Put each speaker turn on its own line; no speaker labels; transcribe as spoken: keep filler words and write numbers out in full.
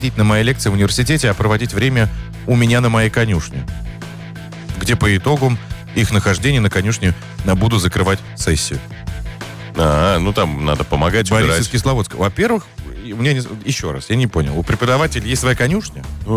на мои лекции в университете, а проводить время у меня на моей конюшне, где по итогам их нахождения на конюшне буду закрывать сессию.
А, ну там надо помогать
Борис
убирать.
из Кисловодска. Во-первых, у меня не- еще раз, я не понял, у преподавателя есть своя конюшня?